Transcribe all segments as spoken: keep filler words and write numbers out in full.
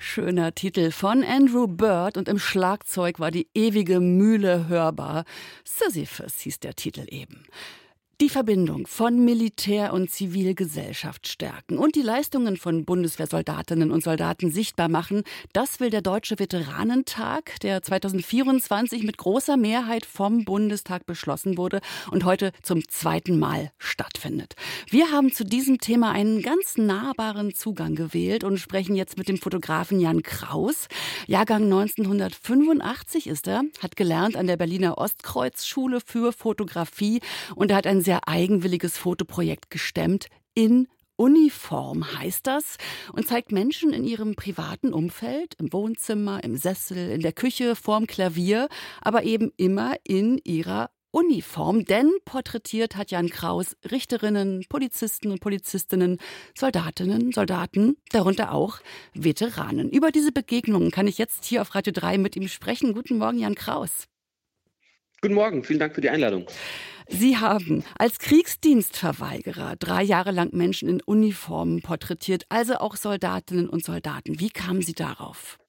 Schöner Titel von Andrew Bird und im Schlagzeug war die ewige Mühle hörbar. Sisyphus hieß der Titel eben. Die Verbindung von Militär und Zivilgesellschaft stärken und die Leistungen von Bundeswehrsoldatinnen und Soldaten sichtbar machen, das will der Deutsche Veteranentag, der zweitausendvierundzwanzig mit großer Mehrheit vom Bundestag beschlossen wurde und heute zum zweiten Mal stattfindet. Wir haben zu diesem Thema einen ganz nahbaren Zugang gewählt und sprechen jetzt mit dem Fotografen Jan Kraus. Jahrgang neunzehnhundertfünfundachtzig ist er, hat gelernt an der Berliner Ostkreuzschule für Fotografie und er hat ein sehr eigenwilliges Fotoprojekt gestemmt. In Uniform heißt das und zeigt Menschen in ihrem privaten Umfeld, im Wohnzimmer, im Sessel, in der Küche, vorm Klavier, aber eben immer in ihrer Uniform. Denn porträtiert hat Jan Kraus Richterinnen, Polizisten und Polizistinnen, Soldatinnen, Soldaten, darunter auch Veteranen. Über diese Begegnungen kann ich jetzt hier auf Radio drei mit ihm sprechen. Guten Morgen, Jan Kraus. Guten Morgen, vielen Dank für die Einladung. Sie haben als Kriegsdienstverweigerer drei Jahre lang Menschen in Uniformen porträtiert, also auch Soldatinnen und Soldaten. Wie kamen Sie darauf?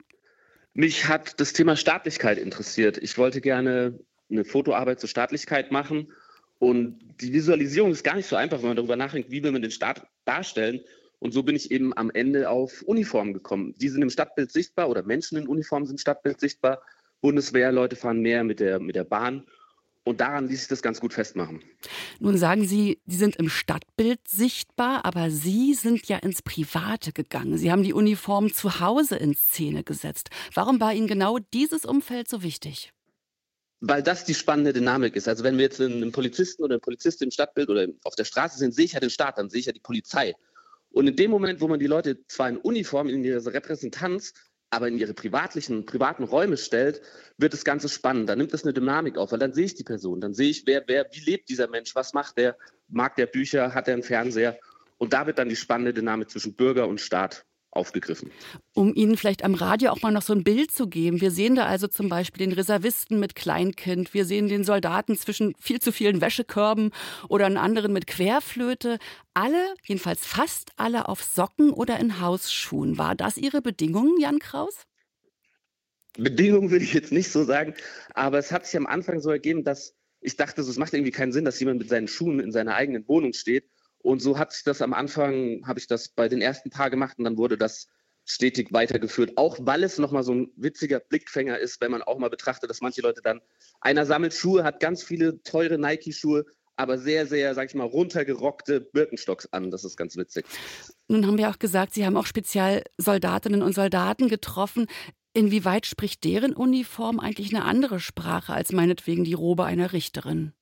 Mich hat das Thema Staatlichkeit interessiert. Ich wollte gerne eine Fotoarbeit zur Staatlichkeit machen. Und die Visualisierung ist gar nicht so einfach, wenn man darüber nachdenkt, wie will man den Staat darstellen. Und so bin ich eben am Ende auf Uniformen gekommen. Die sind im Stadtbild sichtbar oder Menschen in Uniformen sind im Stadtbild sichtbar. Bundeswehrleute fahren mehr mit der, mit der Bahn. Und daran ließ sich das ganz gut festmachen. Nun sagen Sie, die sind im Stadtbild sichtbar, aber Sie sind ja ins Private gegangen. Sie haben die Uniform zu Hause in Szene gesetzt. Warum war Ihnen genau dieses Umfeld so wichtig? Weil das die spannende Dynamik ist. Also wenn wir jetzt einen Polizisten oder eine Polizistin im Stadtbild oder auf der Straße sehen, sehe ich ja den Staat, dann sehe ich ja die Polizei. Und in dem Moment, wo man die Leute zwar in Uniform, in ihrer Repräsentanz, aber in ihre privatlichen, privaten Räume stellt, wird das Ganze spannend. Dann nimmt das eine Dynamik auf, weil dann sehe ich die Person, dann sehe ich, wer, wer, wie lebt dieser Mensch, was macht der, mag der Bücher, hat er einen Fernseher? Und da wird dann die spannende Dynamik zwischen Bürger und Staat aufgegriffen. Um Ihnen vielleicht am Radio auch mal noch so ein Bild zu geben. Wir sehen da also zum Beispiel den Reservisten mit Kleinkind. Wir sehen den Soldaten zwischen viel zu vielen Wäschekörben oder einen anderen mit Querflöte. Alle, jedenfalls fast alle auf Socken oder in Hausschuhen. War das Ihre Bedingung, Jan Kraus? Bedingung würde ich jetzt nicht so sagen, aber es hat sich am Anfang so ergeben, dass ich dachte, so, es macht irgendwie keinen Sinn, dass jemand mit seinen Schuhen in seiner eigenen Wohnung steht. Und so hat sich das am Anfang, habe ich das bei den ersten paar gemacht und dann wurde das stetig weitergeführt. Auch weil es nochmal so ein witziger Blickfänger ist, wenn man auch mal betrachtet, dass manche Leute dann, einer sammelt Schuhe, hat ganz viele teure Nike-Schuhe, aber sehr, sehr, sag ich mal, runtergerockte Birkenstocks an. Das ist ganz witzig. Nun haben wir auch gesagt, Sie haben auch speziell Soldatinnen und Soldaten getroffen. Inwieweit spricht deren Uniform eigentlich eine andere Sprache als meinetwegen die Robe einer Richterin?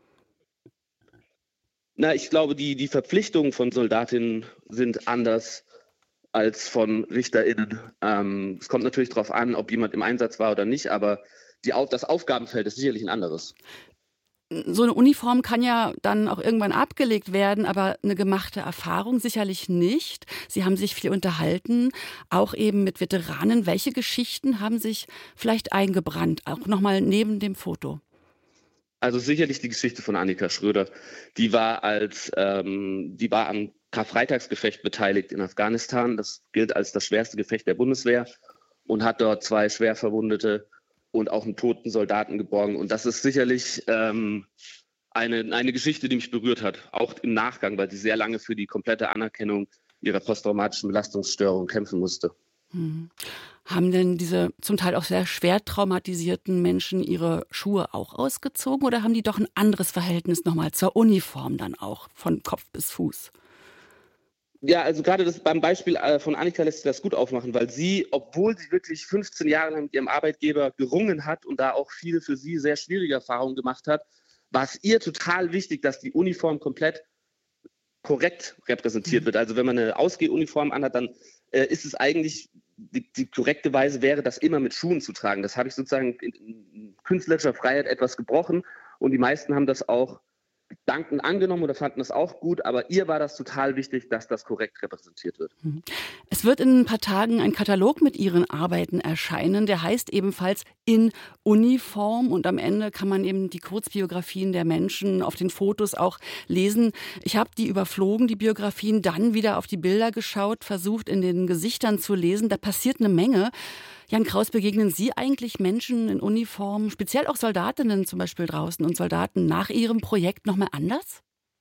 Na, ich glaube, die, die Verpflichtungen von Soldatinnen sind anders als von RichterInnen. Ähm, es kommt natürlich darauf an, ob jemand im Einsatz war oder nicht, aber die, das Aufgabenfeld ist sicherlich ein anderes. So eine Uniform kann ja dann auch irgendwann abgelegt werden, aber eine gemachte Erfahrung sicherlich nicht. Sie haben sich viel unterhalten, auch eben mit Veteranen. Welche Geschichten haben sich vielleicht eingebrannt, auch nochmal neben dem Foto? Also sicherlich die Geschichte von Annika Schröder. Die war als, ähm, die war am Karfreitagsgefecht beteiligt in Afghanistan. Das gilt als das schwerste Gefecht der Bundeswehr und hat dort zwei schwer Verwundete und auch einen toten Soldaten geborgen. Und das ist sicherlich ähm, eine, eine Geschichte, die mich berührt hat, auch im Nachgang, weil sie sehr lange für die komplette Anerkennung ihrer posttraumatischen Belastungsstörung kämpfen musste. Hm. Haben denn diese zum Teil auch sehr schwer traumatisierten Menschen ihre Schuhe auch ausgezogen oder haben die doch ein anderes Verhältnis nochmal zur Uniform dann auch, von Kopf bis Fuß? Ja, also gerade das beim Beispiel von Annika lässt sich das gut aufmachen, weil sie, obwohl sie wirklich fünfzehn Jahre lang mit ihrem Arbeitgeber gerungen hat und da auch viele für sie sehr schwierige Erfahrungen gemacht hat, war es ihr total wichtig, dass die Uniform komplett korrekt repräsentiert wird. Also wenn man eine Ausgehuniform anhat, dann äh, ist es eigentlich, die, die korrekte Weise wäre, das immer mit Schuhen zu tragen. Das habe ich sozusagen in, in künstlerischer Freiheit etwas gebrochen und die meisten haben das auch dankend angenommen oder fanden es auch gut, aber ihr war das total wichtig, dass das korrekt repräsentiert wird. Es wird in ein paar Tagen ein Katalog mit Ihren Arbeiten erscheinen, der heißt ebenfalls In Uniform und am Ende kann man eben die Kurzbiografien der Menschen auf den Fotos auch lesen. Ich habe die überflogen, die Biografien, dann wieder auf die Bilder geschaut, versucht in den Gesichtern zu lesen, da passiert eine Menge. Jan Kraus, begegnen Sie eigentlich Menschen in Uniform, speziell auch Soldatinnen zum Beispiel draußen und Soldaten nach Ihrem Projekt nochmal anders?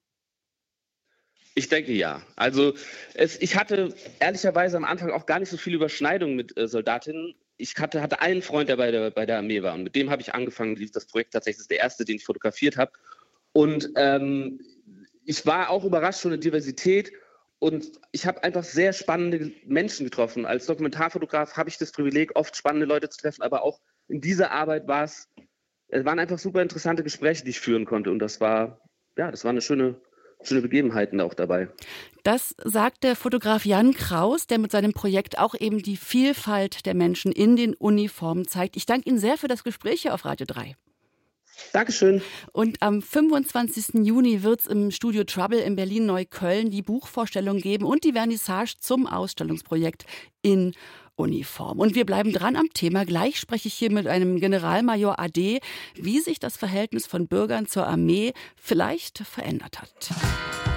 Ich denke ja. Also es, ich hatte ehrlicherweise am Anfang auch gar nicht so viel Überschneidung mit äh, Soldatinnen. Ich hatte, hatte einen Freund, der bei der, bei der Armee war und mit dem habe ich angefangen, lief das Projekt tatsächlich, das ist der erste, den ich fotografiert habe. Und ähm, ich war auch überrascht von der Diversität. Und ich habe einfach sehr spannende Menschen getroffen. Als Dokumentarfotograf habe ich das Privileg, oft spannende Leute zu treffen, aber auch in dieser Arbeit war es, es waren einfach super interessante Gespräche, die ich führen konnte. Und das war, ja, das war eine schöne, schöne Begebenheiten auch dabei. Das sagt der Fotograf Jan Kraus, der mit seinem Projekt auch eben die Vielfalt der Menschen in den Uniformen zeigt. Ich danke Ihnen sehr für das Gespräch hier auf Radio drei. Dankeschön. Und am fünfundzwanzigsten Juni wird es im Studio Trouble in Berlin-Neukölln die Buchvorstellung geben und die Vernissage zum Ausstellungsprojekt In Uniform. Und wir bleiben dran am Thema. Gleich spreche ich hier mit einem Generalmajor A D, wie sich das Verhältnis von Bürgern zur Armee vielleicht verändert hat.